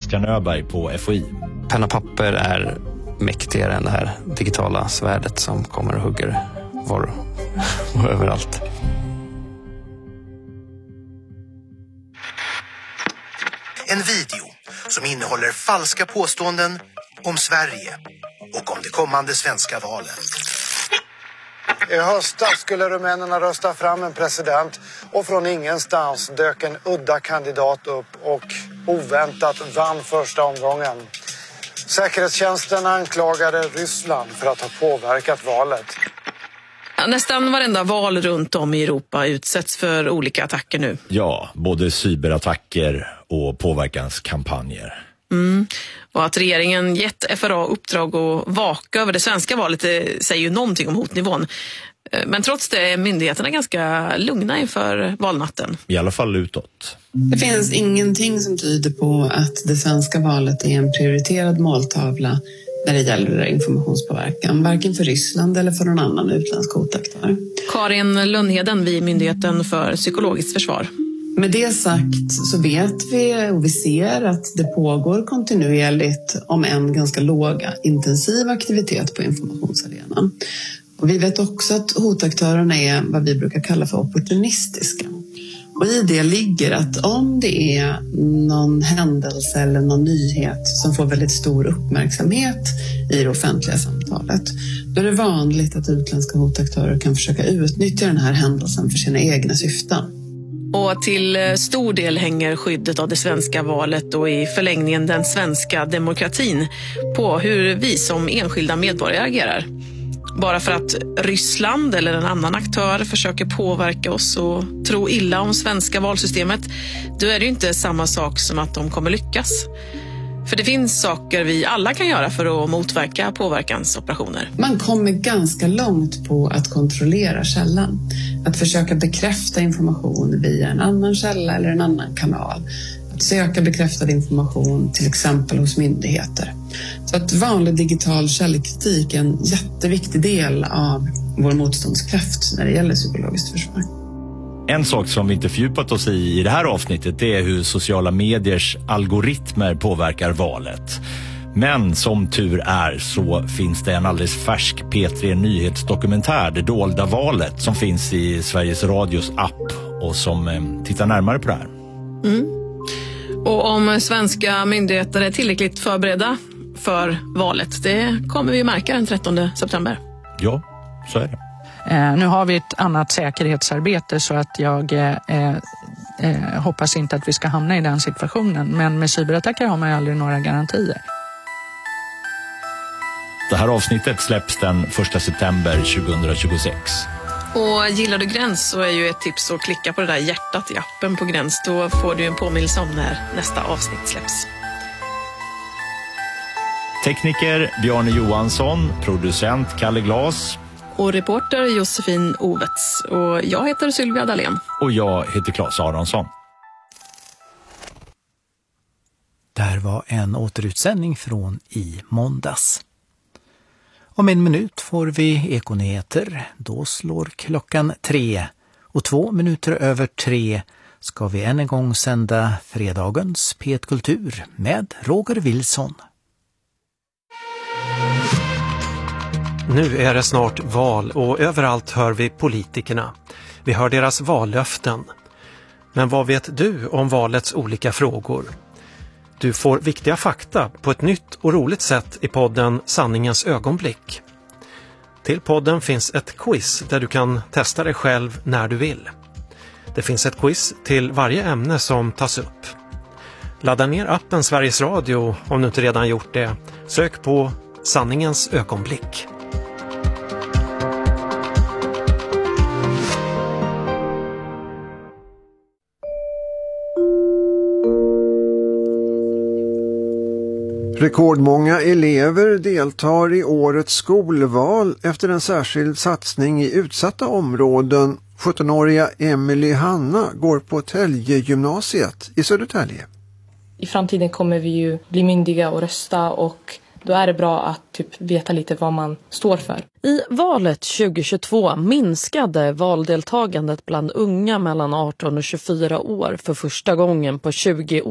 Christian Öberg på FOI. Penna papper är mäktigare än det här digitala svärdet som kommer och hugger var och överallt. En video som innehåller falska påståenden om Sverige och om det kommande svenska valet. I höstas skulle rumänerna rösta fram en president och från ingenstans dök en udda kandidat upp och oväntat vann första omgången. Säkerhetstjänsten anklagade Ryssland för att ha påverkat valet. Nästan varenda val runt om i Europa utsätts för olika attacker nu. Ja, både cyberattacker och påverkanskampanjer. Och att regeringen gett FRA uppdrag att vaka över det svenska valet säger ju någonting om hotnivån. Men trots det är myndigheterna ganska lugna inför valnatten. I alla fall utåt. Det finns ingenting som tyder på att det svenska valet är en prioriterad måltavla när det gäller informationspåverkan, varken för Ryssland eller för någon annan utländsk hotaktör. Karin Lundheden vid Myndigheten för psykologiskt försvar. Med det sagt så vet vi och vi ser att det pågår kontinuerligt, om en ganska låg intensiv aktivitet på informationsarenan. Och vi vet också att hotaktörerna är vad vi brukar kalla för opportunistiska. Och i det ligger att om det är någon händelse eller någon nyhet som får väldigt stor uppmärksamhet i det offentliga samtalet, då är det vanligt att utländska hotaktörer kan försöka utnyttja den här händelsen för sina egna syften. Och till stor del hänger skyddet av det svenska valet och i förlängningen den svenska demokratin på hur vi som enskilda medborgare agerar. Bara för att Ryssland eller en annan aktör försöker påverka oss och tro illa om svenska valsystemet, då är det ju inte samma sak som att de kommer lyckas. För det finns saker vi alla kan göra för att motverka påverkansoperationer. Man kommer ganska långt på att kontrollera källan. Att försöka bekräfta information via en annan källa eller en annan kanal. Att söka bekräftad information till exempel hos myndigheter. Så att vanlig digital källkritik är en jätteviktig del av vår motståndskraft när det gäller psykologiskt försvar. En sak som vi inte fördjupat oss i det här avsnittet, det är hur sociala mediers algoritmer påverkar valet. Men som tur är så finns det en alldeles färsk P3 nyhetsdokumentär, Det dolda valet, som finns i Sveriges Radios app och som tittar närmare på det här. Och om svenska myndigheter är tillräckligt förberedda för valet, det kommer vi märka den 13 september. Ja, så är det. Nu har vi ett annat säkerhetsarbete så att jag hoppas inte att vi ska hamna i den situationen. Men med cyberattacker har man ju aldrig några garantier. Det här avsnittet släpps den 1 september 2026. Och gillar du Gräns så är ju ett tips att klicka på det där hjärtat i appen på Gräns. Då får du en påminnelse om när nästa avsnitt släpps. Tekniker Bjarne Johansson, producent Kalle Glas. Och reporter Josefin Ovets. Och jag heter Sylvia Dahlén. Och jag heter Claes Aronsson. Där var en återutsändning från i måndags. Om en minut får vi Ekonyheter. Då slår klockan 3. Och 2 minuter över 3 ska vi än en gång sända fredagens P1 Kultur med Roger Wilson. Nu är det snart val och överallt hör vi politikerna. Vi hör deras vallöften. Men vad vet du om valets olika frågor? Du får viktiga fakta på ett nytt och roligt sätt i podden Sanningens ögonblick. Till podden finns ett quiz där du kan testa dig själv när du vill. Det finns ett quiz till varje ämne som tas upp. Ladda ner appen Sveriges Radio om du inte redan gjort det. Sök på Sanningens ögonblick. Rekordmånga elever deltar i årets skolval efter en särskild satsning i utsatta områden. 17-åriga Emily Hanna går på Tälje-gymnasiet i Södertälje. I framtiden kommer vi ju bli myndiga och rösta och då är det bra att veta lite vad man står för. I valet 2022 minskade valdeltagandet bland unga mellan 18 och 24 år för första gången på 20 år.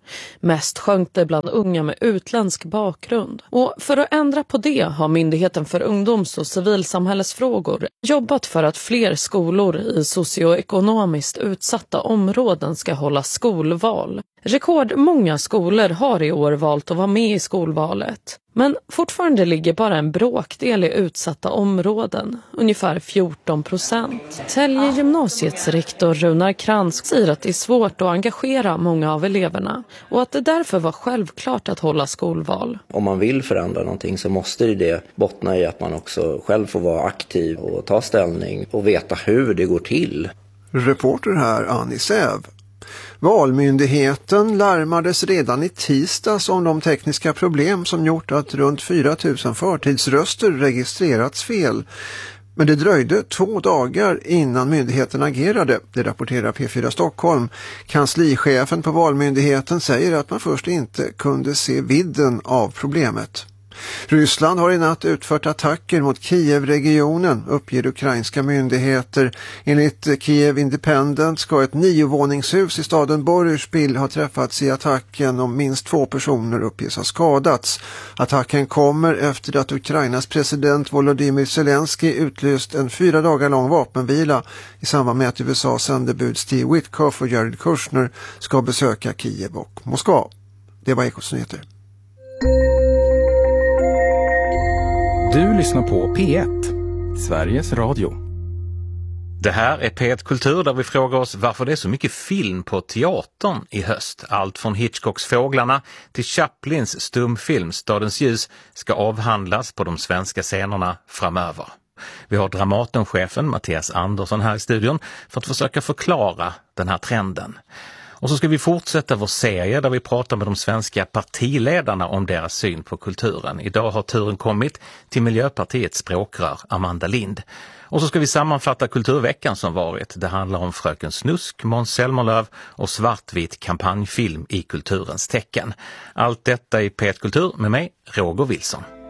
Mest sjönk det bland unga med utländsk bakgrund. Och för att ändra på det har Myndigheten för ungdoms- och civilsamhällesfrågor jobbat för att fler skolor i socioekonomiskt utsatta områden ska hålla skolval. Rekordmånga skolor har i år valt att vara med i skolvalet. Men fortfarande ligger bara en bråkdel i utsatta områden, ungefär 14%. Tälje gymnasiets rektor Runar Krantz säger att det är svårt att engagera många av eleverna och att det därför var självklart att hålla skolval. Om man vill förändra någonting så måste det bottna i att man också själv får vara aktiv och ta ställning och veta hur det går till. Reporter här Annie Säv. Valmyndigheten larmades redan i tisdags om de tekniska problem som gjort att runt 4 000 förtidsröster registrerats fel. Men det dröjde 2 dagar innan myndigheten agerade, det rapporterar P4 Stockholm. Kanslichefen på Valmyndigheten säger att man först inte kunde se vidden av problemet. Ryssland har i natt utfört attacker mot Kiev-regionen, uppger ukrainska myndigheter. Enligt Kiev Independent ska ett 9-våningshus i staden Boryspil ha träffats i attacken och minst 2 personer uppges ha skadats. Attacken kommer efter att Ukrainas president Volodymyr Zelensky utlyst en 4 dagar lång vapenvila i samband med att USAs sändebud Steve Witkoff och Jared Kushner ska besöka Kiev och Moskva. Det var Ekots nyheter. Du lyssnar på P1, Sveriges Radio. Det här är P1 Kultur där vi frågar oss varför det är så mycket film på teatern i höst. Allt från Hitchcocks Fåglarna till Chaplins stumfilm Stadens ljus ska avhandlas på de svenska scenerna framöver. Vi har Dramatenchefen Mattias Andersson här i studion för att försöka förklara den här trenden. Och så ska vi fortsätta vår serie där vi pratar med de svenska partiledarna om deras syn på kulturen. Idag har turen kommit till Miljöpartiets språkrör Amanda Lind. Och så ska vi sammanfatta kulturveckan som varit. Det handlar om Fröken Snusk, Måns Zelmerlöw och svartvit kampanjfilm i kulturens tecken. Allt detta i P1 Kultur med mig, Roger Wilson.